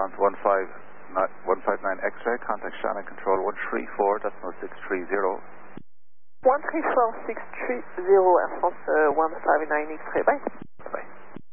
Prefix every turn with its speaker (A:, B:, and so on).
A: France 159 X-ray, contact Shannon Control 134.630.
B: 134.630 Air France 159 X-ray, bye.